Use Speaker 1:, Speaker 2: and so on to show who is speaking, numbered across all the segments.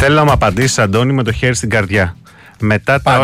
Speaker 1: Θέλω να μου απαντήσεις, Αντώνη, με το χέρι στην καρδιά. Μετά τα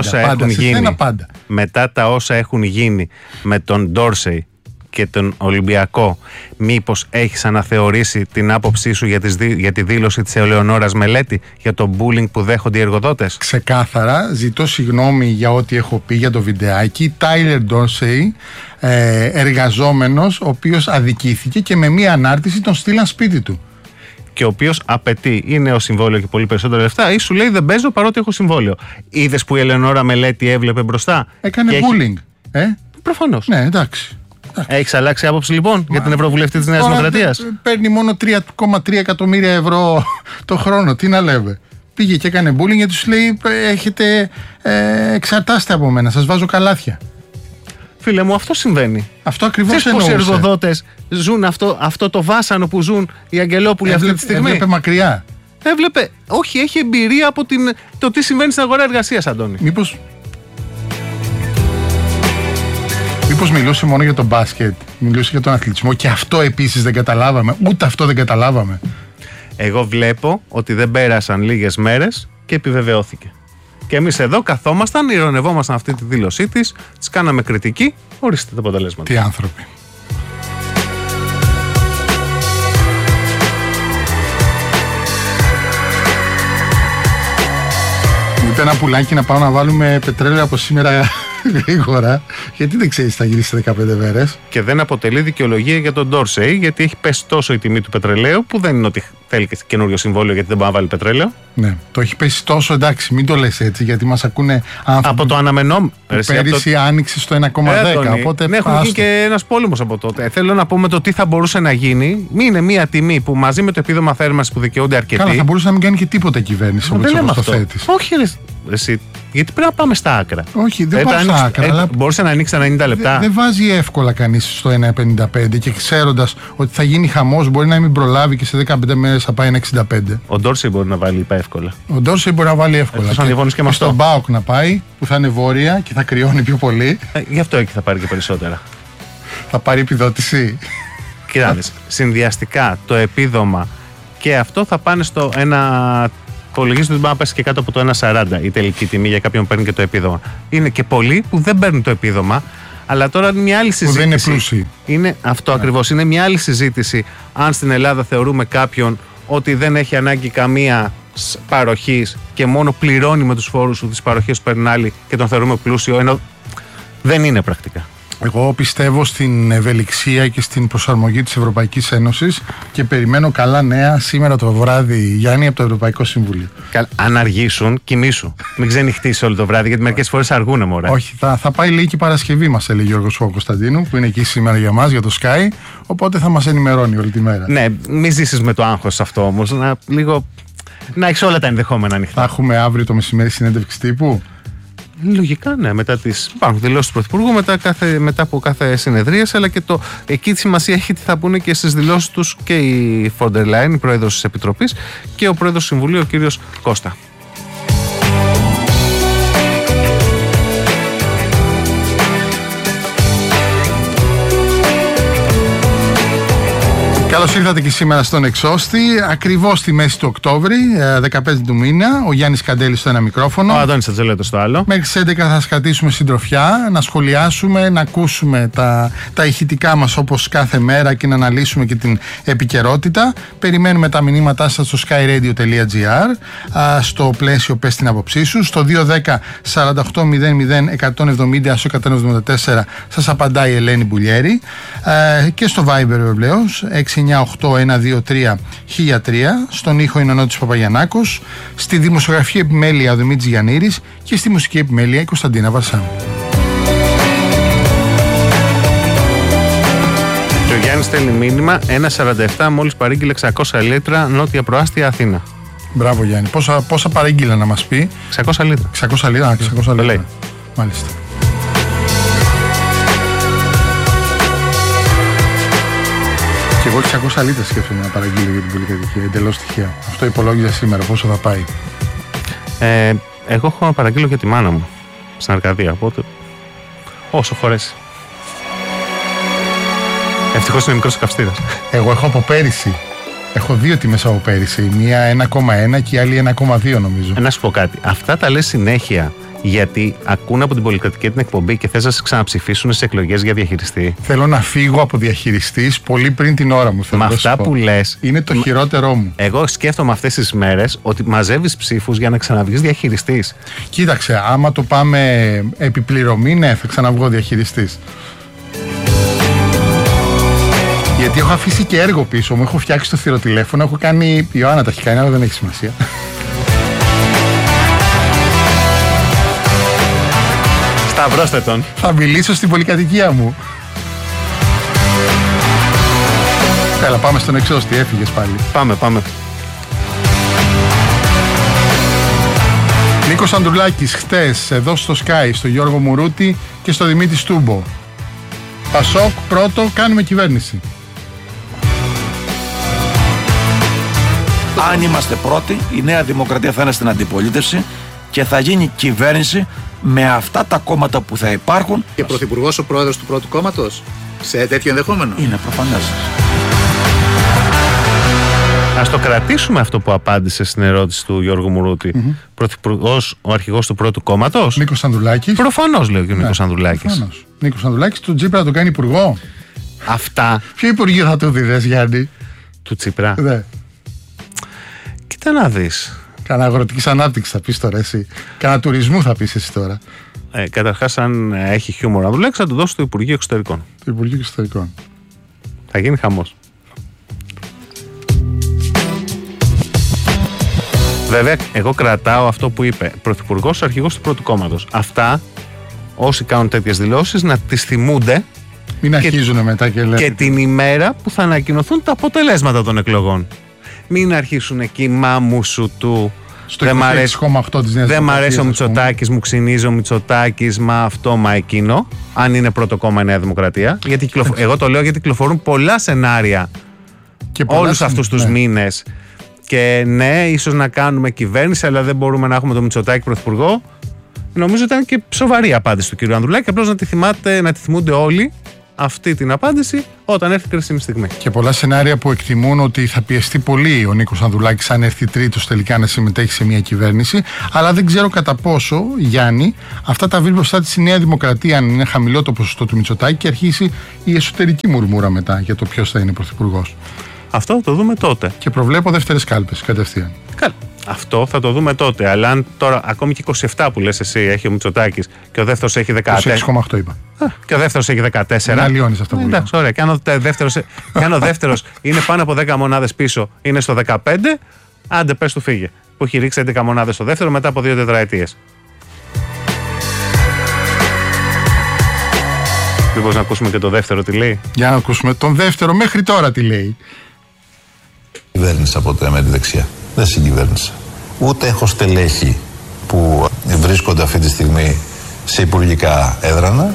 Speaker 1: όσα έχουν γίνει με τον Ντόρσεϊ και τον Ολυμπιακό, μήπως έχεις αναθεωρήσει την άποψή σου για τη δήλωση της Ελεονόρας Μελέτη για το bullying που δέχονται οι εργοδότες?
Speaker 2: Ξεκάθαρα, ζητώ συγγνώμη για ό,τι έχω πει για το βιντεάκι. Τάιλερ Ντόρσεϊ, εργαζόμενος, ο οποίος αδικήθηκε και με μία ανάρτηση τον στείλαν σπίτι του.
Speaker 1: Και ο οποίος απαιτεί ή νέο συμβόλαιο και πολύ περισσότερα λεφτά, ή σου λέει δεν παίζω παρότι έχω συμβόλαιο. Είδες που η Ελεονόρα Μελέτη έβλεπε μπροστά?
Speaker 2: Έκανε bullying.
Speaker 1: Προφανώς.
Speaker 2: Ναι, εντάξει.
Speaker 1: Έχεις αλλάξει άποψη λοιπόν για την Ευρωβουλευτή της Νέας Δημοκρατίας?
Speaker 2: Παίρνει μόνο 3,3 εκατομμύρια ευρώ το χρόνο. Τι να λέμε. Πήγε και έκανε bullying γιατί σου λέει εξαρτάστε από μένα, σας βάζω καλάθια.
Speaker 1: Φίλε μου, αυτό συμβαίνει.
Speaker 2: Αυτό ακριβώς εννοούσε.
Speaker 1: Πώς οι εργοδότες ζουν αυτό το βάσανο που ζουν οι Αγγελόπουλοι αυτή τη στιγμή?
Speaker 2: Έβλεπε μακριά.
Speaker 1: Όχι, έχει εμπειρία από το τι συμβαίνει στην αγορά εργασίας, Αντώνη.
Speaker 2: Μήπως μιλούσε μόνο για τον μπάσκετ, μιλούσε για τον αθλητισμό και αυτό επίσης δεν καταλάβαμε. Ούτε αυτό δεν καταλάβαμε.
Speaker 1: Εγώ βλέπω ότι δεν πέρασαν λίγες μέρες και επιβεβαιώθηκε. Και εμείς εδώ καθόμασταν, ειρωνευόμασταν αυτή τη δήλωσή της, της κάναμε κριτική, ορίστε τα αποτελέσματα.
Speaker 2: Τι άνθρωποι. Ούτε ένα πουλάκι να πάω να βάλουμε πετρέλαιο από σήμερα γρήγορα, γιατί δεν ξέρεις τι θα γίνει σε 15 μέρες.
Speaker 1: Και δεν αποτελεί δικαιολογία για τον Ντόρσεϊ, γιατί έχει πέσει τόσο η τιμή του πετρελαίου, που δεν είναι ότι θέλει και καινούριο συμβόλαιο γιατί δεν μπορεί να βάλει πετρέλαιο.
Speaker 2: Ναι, το έχει πέσει τόσο, εντάξει, μην το λες έτσι, γιατί μας ακούνε άνθρωποι.
Speaker 1: Από το αναμενόμενο.
Speaker 2: Πέρυσι άνοιξε στο 1,10. Οπότε
Speaker 1: ναι, έχουν γίνει και ένας πόλεμος από τότε. Θέλω να πούμε το τι θα μπορούσε να γίνει. Είναι μια τιμή που μαζί με το επίδομα θέρμανσης που δικαιούνται αρκετοί.
Speaker 2: Καλά, θα μπορούσε να μην κάνει και τίποτα η κυβέρνηση όπως το θέτεις.
Speaker 1: Όχι, εσύ. Γιατί πρέπει να πάμε στα άκρα.
Speaker 2: Όχι, δεν πάω στα άκρα.
Speaker 1: Μπορούσε να ανοίξει τα 90 λεπτά.
Speaker 2: Δεν βάζει εύκολα κανείς στο 1,55 και ξέροντας ότι θα γίνει χαμός, μπορεί να μην προλάβει και σε 15 μέρες θα πάει 1,65.
Speaker 1: Ο Ντόρσεϊ μπορεί να βάλει εύκολα.
Speaker 2: Ο Ντόρσεϊ μπορεί να βάλει εύκολα.
Speaker 1: Και
Speaker 2: στον Μπάουκ να πάει, που θα είναι βόρεια και θα κρυώνει πιο πολύ.
Speaker 1: Γι' αυτό εκεί θα πάρει και περισσότερα.
Speaker 2: Θα πάρει επιδότηση.
Speaker 1: Κοιτάξτε, συνδυαστικά το επίδομα και αυτό θα πάνε στο ένα. Υπολογίζεται ότι μπορεί να πέσει και κάτω από το 1,40 η τελική τιμή για κάποιον που παίρνει και το επίδομα. Είναι και πολλοί που δεν παίρνουν το επίδομα, αλλά τώρα είναι μια άλλη συζήτηση.
Speaker 2: Που δεν είναι πλούσιοι.
Speaker 1: Είναι αυτό ακριβώς. Είναι μια άλλη συζήτηση αν στην Ελλάδα θεωρούμε κάποιον ότι δεν έχει ανάγκη καμία παροχή και μόνο πληρώνει με τους φόρους του τις παροχές που παίρνουν άλλοι και τον θεωρούμε πλούσιο, ενώ δεν είναι πρακτικά.
Speaker 2: Εγώ πιστεύω στην ευελιξία και στην προσαρμογή της Ευρωπαϊκής Ένωσης και περιμένω καλά νέα σήμερα το βράδυ, Γιάννη, από το Ευρωπαϊκό Συμβούλιο.
Speaker 1: Αν αργήσουν, κοιμήσου. Μην ξενυχτείς όλο το βράδυ, γιατί μερικές φορές αργούνε, μωρέ.
Speaker 2: Όχι, θα πάει λίγη Παρασκευή, μας έλεγε ο Γιώργος Κωνσταντίνου, που είναι εκεί σήμερα για μας, για το Sky, οπότε θα μας ενημερώνει όλη τη μέρα.
Speaker 1: Ναι, μην ζήσεις με το άγχος αυτό όμως, να έχεις όλα τα ενδεχόμενα ανοιχτά.
Speaker 2: Θα έχουμε αύριο το μεσημέρι συνέντευξη τύπου.
Speaker 1: Λογικά, ναι. Υπάρχουν δηλώσεις του Πρωθυπουργού μετά από κάθε συνεδρίαση, αλλά και εκεί τη σημασία έχει τι θα πούνε και στις δηλώσεις τους και η Φόντερ Λάιεν, η πρόεδρος της Επιτροπής, και ο πρόεδρος του Συμβουλίου, ο κύριος Κώστα.
Speaker 2: Καλώς ήρθατε και σήμερα στον Εξώστη, ακριβώς στη μέση του Οκτώβρη, 15 του μήνα. Ο Γιάννης Καντέλης στο ένα μικρόφωνο.
Speaker 1: Ο Αντώνης Ατζελέτος στο άλλο.
Speaker 2: Μέχρι τις 11 θα σας κρατήσουμε συντροφιά, να σχολιάσουμε, να ακούσουμε τα ηχητικά μας όπως κάθε μέρα και να αναλύσουμε και την επικαιρότητα. Περιμένουμε τα μηνύματά σας στο skyradio.gr, στο πλαίσιο πες την άποψή σου. Στο 210 48 00 170 174 σας απαντάει η Ελένη Μπουλιέρη, και στο Viber βεβαίως 698-123-1003. Στον ήχο είναι ο Νότης Παπαγιαννάκος, στη δημοσιογραφική επιμέλεια ο Δημήτρης Γιαννήρης και στη μουσική επιμέλεια η Κωνσταντίνα Βαρσάμ.
Speaker 1: Και ο Γιάννης στέλνει μήνυμα 1,47 μόλις παρήγγειλε 600 λίτρα νότια προάστια Αθήνα.
Speaker 2: Μπράβο Γιάννη. Πόσα παρήγγειλε να μας πει?
Speaker 1: 600 λίτρα.
Speaker 2: 600 λίτρα, 600 λίτρα.
Speaker 1: Λέει.
Speaker 2: Μάλιστα. Και εγώ 600 λίτρα σκέφτομαι να παραγγείλω για την πολυκατοικία. Εντελώς τυχαία. Αυτό υπολόγιζα σήμερα πόσο θα πάει.
Speaker 1: Εγώ έχω να παραγγείλω για τη μάνα μου στην Αρκαδία. Οπότε όσο χωρέσει. Ευτυχώς είναι μικρός ο καυστήρας.
Speaker 2: Εγώ έχω από πέρυσι Έχω δύο τιμές από πέρυσι. Η μία 1,1 και η άλλη 1,2 νομίζω.
Speaker 1: Να σου πω κάτι. Αυτά τα λες συνέχεια γιατί ακούν από την Πολυκρατική την εκπομπή και θες να σε ξαναψηφίσουν στις εκλογές για διαχειριστή.
Speaker 2: Θέλω να φύγω από διαχειριστής πολύ πριν την ώρα μου.
Speaker 1: Με αυτά που λες.
Speaker 2: Είναι το χειρότερό μου.
Speaker 1: Εγώ σκέφτομαι αυτές τις μέρες ότι μαζεύεις ψήφους για να ξαναβγείς διαχειριστής.
Speaker 2: Κοίταξε, άμα το πάμε επιπληρωμή, ναι, θα ξαναβγώ διαχειριστής. Γιατί έχω αφήσει και έργο πίσω μου. Έχω φτιάξει το θηροτηλέφωνο. Έχω κάνει. Η Ιωάννα τα έχει κάνει, αλλά δεν έχει σημασία.
Speaker 1: Σταυρώστε τον.
Speaker 2: Θα μιλήσω στην πολυκατοικία μου. Έλα, πάμε στον εξώστη. Έφυγες πάλι.
Speaker 1: Πάμε.
Speaker 2: Νίκος Ανδρουλάκης χτες εδώ στο Sky, στο Γιώργο Μουρούτη και στο Δημήτρη Στούμπο. Πασόκ πρώτο, κάνουμε κυβέρνηση.
Speaker 3: Αν είμαστε πρώτοι, η Νέα Δημοκρατία θα είναι στην αντιπολίτευση και θα γίνει κυβέρνηση με αυτά τα κόμματα που θα υπάρχουν.
Speaker 4: Και πρωθυπουργός ο πρόεδρος του πρώτου κόμματος, σε τέτοιο ενδεχόμενο.
Speaker 3: Είναι προφανές.
Speaker 1: Ας το κρατήσουμε αυτό που απάντησε στην ερώτηση του Γιώργου Μουρούτη. Πρωθυπουργός, ο αρχηγός του πρώτου κόμματος.
Speaker 2: Νίκος Ανδρουλάκης.
Speaker 1: Προφανώς, λέει και ο Νίκος Ανδρουλάκης.
Speaker 2: Νίκος Ανδρουλάκης, τον Τσίπρα τον κάνει υπουργό.
Speaker 1: Αυτά.
Speaker 2: Ποιο υπουργείο θα το διδες, Γιάννη?
Speaker 1: Του Τσίπρα.
Speaker 2: Ναι.
Speaker 1: Κοίτα να δεις.
Speaker 2: Κάνα αγροτικής ανάπτυξης θα πεις τώρα εσύ. Κάνα τουρισμού θα πεις εσύ τώρα.
Speaker 1: Καταρχάς, αν έχει χιούμορ να δουλέψει, θα του δώσει το Υπουργείο Εξωτερικών.
Speaker 2: Το Υπουργείο Εξωτερικών.
Speaker 1: Θα γίνει χαμός. Βέβαια, εγώ κρατάω αυτό που είπε. Πρωθυπουργός, αρχηγός του πρώτου κόμματος. Αυτά, όσοι κάνουν τέτοιες δηλώσεις, να τις θυμούνται.
Speaker 2: Μην αρχίζουν μετά και λένε.
Speaker 1: Και την ημέρα που θα ανακοινωθούν τα αποτελέσματα των εκλογών. Μην αρχίσουν εκεί μάμου σου του.
Speaker 2: Δεν μ'
Speaker 1: αρέσει ο Μητσοτάκης, μου ξυνίζει ο Μητσοτάκης, μα αυτό, μα εκείνο. Αν είναι πρώτο κόμμα η Νέα Δημοκρατία. Γιατί εγώ το λέω γιατί κυκλοφορούν πολλά σενάρια όλους αυτούς τους μήνες. Και ναι, ίσως να κάνουμε κυβέρνηση, αλλά δεν μπορούμε να έχουμε τον Μητσοτάκη πρωθυπουργό. Νομίζω ήταν και σοβαρή απάντηση του κ. Ανδρουλάκη. Απλώς να τη θυμούνται όλοι αυτή την απάντηση όταν έρθει η κρίσιμη στιγμή.
Speaker 2: Και πολλά σενάρια που εκτιμούν ότι θα πιεστεί πολύ ο Νίκος Ανδρουλάκης αν έρθει τρίτος τελικά να συμμετέχει σε μια κυβέρνηση. Αλλά δεν ξέρω κατά πόσο, Γιάννη, αυτά τα βρει μπροστά της η Νέα Δημοκρατία, αν είναι χαμηλό το ποσοστό του Μητσοτάκη και αρχίσει η εσωτερική μουρμούρα μετά για το ποιος θα είναι πρωθυπουργός.
Speaker 1: Αυτό θα το δούμε τότε.
Speaker 2: Και προβλέπω δεύτερες κάλπες κατευθείαν.
Speaker 1: Αυτό θα το δούμε τότε. Αλλά αν τώρα ακόμη και 27 που λες εσύ έχει ο Μητσοτάκης και ο δεύτερος έχει 14.
Speaker 2: 26,8 είπα.
Speaker 1: Και ο δεύτερος έχει 14.
Speaker 2: Να λιώνεις αυτά που λέω.
Speaker 1: Εντάξει, ωραία. Και αν ο δεύτερος είναι πάνω από 10 μονάδες πίσω, είναι στο 15, άντε πες του φύγε. Που έχει ρίξει 11 μονάδες στο δεύτερο μετά από 2 τετραετίες. Μήπως να ακούσουμε και το δεύτερο τι λέει.
Speaker 2: Για να ακούσουμε τον δεύτερο μέχρι τώρα τι λέει.
Speaker 5: Κυβέρνησα ποτέ με τη δεξιά. Δεν συγκυβέρνησα. Ούτε έχω στελέχη που βρίσκονται αυτή τη στιγμή σε υπουργικά έδρανα.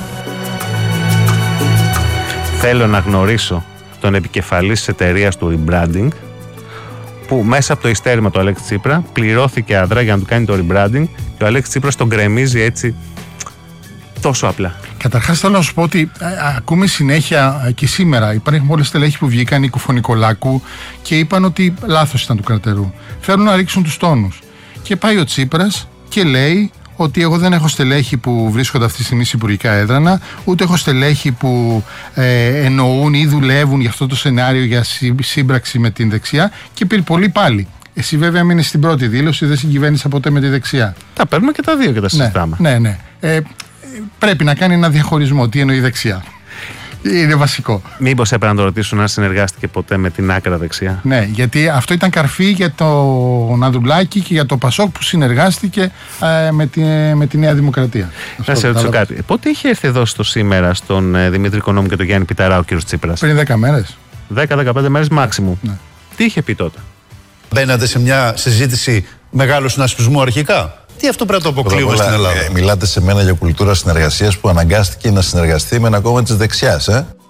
Speaker 1: Θέλω να γνωρίσω τον επικεφαλής της εταιρείας του rebranding που μέσα από το ιστέρημα του Αλέξη Τσίπρα πληρώθηκε αδρά για να του κάνει το rebranding και ο Αλέξης Τσίπρας τον γκρεμίζει έτσι τόσο απλά.
Speaker 2: Καταρχάς θέλω να σου πω ότι ακούμε συνέχεια και σήμερα υπάρχουν πολλές στελέχοι που βγήκαν η Κουφονικολάκου και είπαν ότι λάθος ήταν του κρατερού. Θέλουν να ρίξουν τους τόνους. Και πάει ο Τσίπρας και λέει ότι εγώ δεν έχω στελέχη που βρίσκονται αυτή τη στιγμή σε υπουργικά έδρανα, ούτε έχω στελέχη που εννοούν ή δουλεύουν για αυτό το σενάριο για σύμπραξη με την δεξιά και πολύ πάλι. Εσύ βέβαια μείνες στην πρώτη δήλωση, δεν συγκυβέρνησα ποτέ με τη δεξιά.
Speaker 1: Τα παίρνουμε και τα δύο και τα συζητάμε.
Speaker 2: Ναι. Πρέπει να κάνει ένα διαχωρισμό. Τι εννοεί δεξιά. Είναι βασικό.
Speaker 1: Μήπως έπρεπε να το ρωτήσουν αν συνεργάστηκε ποτέ με την άκρα δεξιά.
Speaker 2: Ναι, γιατί αυτό ήταν καρφί για τον Ανδρουλάκη και για το Πασόκ που συνεργάστηκε με τη Νέα Δημοκρατία.
Speaker 1: Να σε ρωτήσω κάτι. Πότε είχε έρθει εδώ στο σήμερα στον Δημήτρη Οικονόμου και τον Γιάννη Πιταρά ο κ. Τσίπρας?
Speaker 2: Πριν 10 μέρες.
Speaker 1: 10-15 μέρες maximum. Ναι. Τι είχε πει τότε?
Speaker 5: Μπαίνατε σε μια συζήτηση μεγάλου συνασπισμού αρχικά. Τι αυτό πρέπει να το αποκλείουμε στην Ελλάδα? Μιλάτε σε μένα για κουλτούρα συνεργασίας που αναγκάστηκε να συνεργαστεί με ένα κόμμα της δεξιάς,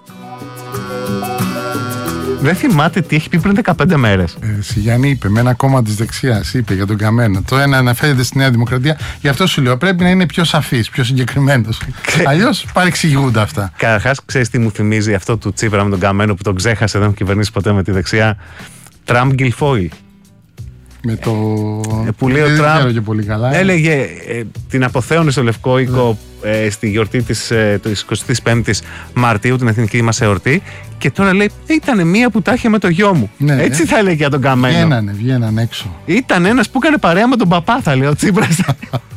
Speaker 1: Δεν θυμάται τι έχει πει πριν 15 μέρες.
Speaker 2: Γιάννη είπε με ένα κόμμα της δεξιάς, είπε για τον Καμένο. Το ένα αναφέρεται στη Νέα Δημοκρατία. Γι' αυτό σου λέω πρέπει να είναι πιο σαφής, πιο συγκεκριμένος. Αλλιώς παρεξηγούνται αυτά.
Speaker 1: Καταρχάς, ξέρεις τι μου θυμίζει αυτό του Τσίπρα με τον Καμένο που τον ξέχασε, δεν έχει κυβερνήσει ποτέ με τη δεξιά. Τραμπ Γκιλφόιλ.
Speaker 2: Με το.
Speaker 1: Που λέει ο Τραμπ.
Speaker 2: Και πολύ καλά.
Speaker 1: Έλεγε την αποθέωνε στο Λευκό Οίκο στη γιορτή της 25ης Μαρτίου, την εθνική μας εορτή. Και τώρα λέει, ήταν μία που τα είχε με το γιο μου.
Speaker 2: Ναι,
Speaker 1: έτσι θα έλεγε για τον Καμένο.
Speaker 2: Βγαίνανε έξω.
Speaker 1: Ήταν ένας που έκανε παρέα με τον παπά, θα λέει ο Τσίπρας.